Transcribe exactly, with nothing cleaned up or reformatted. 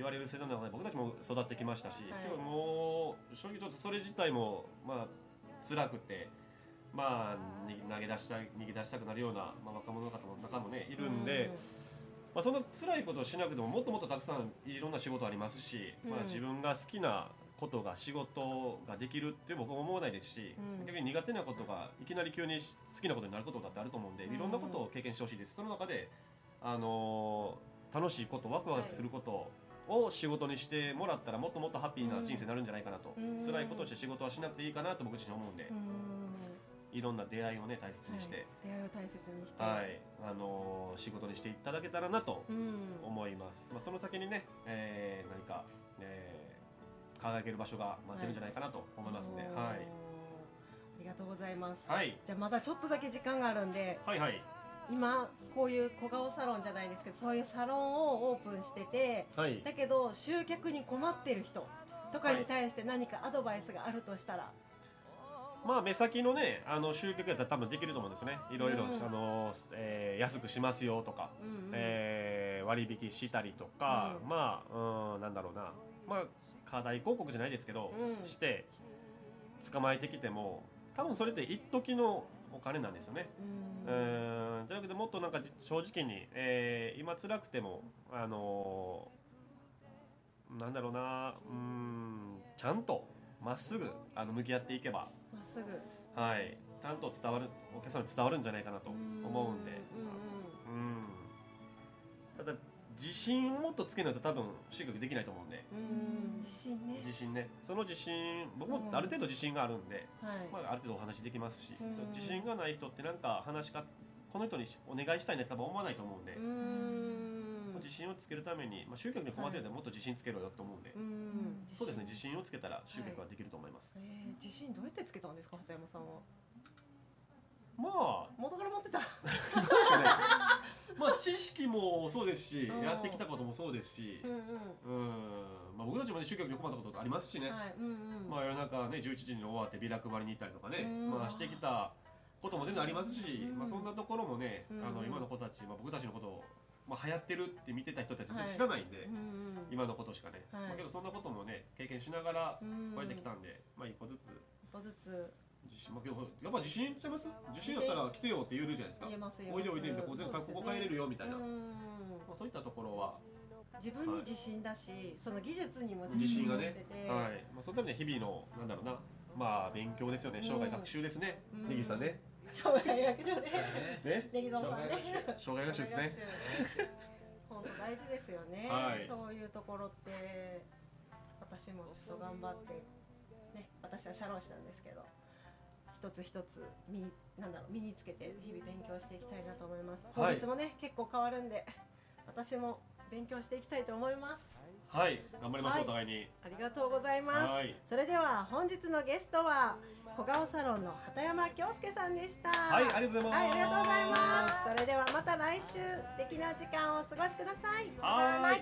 言われる世代の中で僕たちも育ってきましたし、 はい、 けどもう正直ちょっとそれ自体もまあ辛くて、まあ投げ出した逃げ出したくなるような、まあ、若者の方の中もねいるんで、うん、まあ、そんな辛いことをしなくてももっともっとたくさんいろんな仕事ありますし、うん、まあ、自分が好きなことが仕事ができるって僕も思わないですし、うん、逆に苦手なことがいきなり急に好きなことになることだってあると思うんで、いろんなことを経験してほしいです。その中で、あのー、楽しいことワクワクすることを仕事にしてもらったらもっともっとハッピーな人生になるんじゃないかなと、うん、辛いことをして仕事はしなくていいかなと僕自身思うんで、うん、いろんな出会いをね大切にして、はい、 出会いを大切にして、 はい、あのー、仕事にしていただけたらなと思います、うん、まあ、その先にね、えー、何か、えー輝ける場所が待ってるんじゃないかなと思いますね。はい、はい、ありがとうございます。 はい、 じゃあまだちょっとだけ時間があるんで、 はいはい、 今こういう小顔サロンじゃないですけど、そういうサロンをオープンしてて、はい、だけど集客に困ってる人とかに対して何かアドバイスがあるとしたら、はい、 まあ目先のねあの集客やったら多分できると思うんですよね。いろいろ、うん、あの、えー、安くしますよとか、うんうん、えー、割引したりとか、うん、まあ、うん、なんだろうな、まあ課題広告じゃないですけど、うん、して捕まえてきても多分それって一時のお金なんですよね。うん、えー、じゃなくてもっとなんか正直に、えー、今辛くてもあのー、なんだろうな、うーん、ちゃんとまっすぐあの向き合っていけばまっすぐ、 はい、ちゃんと伝わるお客さんに伝わるんじゃないかなと思うんで、うんうんうん、ただ自信をもっとつけないと多分集客できないと思うんで、 うん、自信ね自信ねその自信僕もある程度自信があるんで、うん、はい、まあ、ある程度お話できますし、うん、自信がない人ってなんか話しかこの人にお願いしたいねって多分思わないと思うんで、うん、自信をつけるために、まあ、集客に困ってるんでもっと自信つけろよと思うんで、うん、そうですね、自信をつけたら集客はできると思います。 はい、えー、自信どうやってつけたんですか、畑山さんは。 まあ元から持ってたどうでしょうねまあ知識もそうですし、やってきたこともそうですし、うんうん、うん、まあ、僕たちもね集客に困ったことありますしね、はい、うんうん、まあ、夜中ねじゅういちじに終わってビラ配りに行ったりとかね、うん、まあ、してきたことも全然ありますし、うん、まあ、そんなところもね、うん、あの今の子たち、まあ、僕たちのことを、まあ、流行ってるって見てた人たち全然知らないんで、はい、うんうん、今のことしかね、はい、まあ、けどそんなこともね経験しながらこうやってきたんで、まあ、一歩ずつ一歩ずつ自信、まあ、やっぱ自信しちゃいます？自信だったら来てよって言えるじゃないですか。 言えますおいでおいでみたいな、ここ帰れるよみたいな、うん、まあ、そういったところは自分に自信だし、はい、その技術にも自信が持ってて、 自信がね、はい、まあ、そのためには日々のなんだろうな、まあ勉強ですよね、生涯学習ですね、うん、ネギさんね、 生涯学習ね、ネギゾンさんね、 生涯学習ですね本当大事ですよね、はい、そういうところって私もちょっと頑張ってね、私は社労士なんですけど一つ一つ身なんだろう身につけて日々勉強していきたいなと思います。法律もね、はい、結構変わるんで私も勉強していきたいと思います。 はい、頑張りましょう、はい、お互いに。 ありがとうございます。はい、それでは本日のゲストは小顔サロンの畑山京介さんでした。 はい、ありがとうございます。 はい、ありがとうございます。それではまた来週素敵な時間をお過ごしください。 はい。